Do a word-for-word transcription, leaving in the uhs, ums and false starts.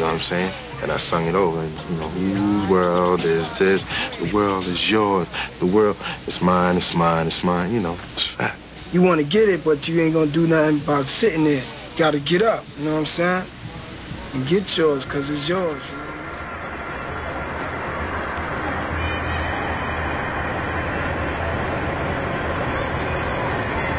know what I'm saying? And I sung it over, and, you know, whose world is this? The world is yours. The world is mine, it's mine, it's mine. You know, it's fact. You want to get it, but you ain't going to do nothing about sitting there. You got to get up, you know what I'm saying? And get yours, because it's yours, you know?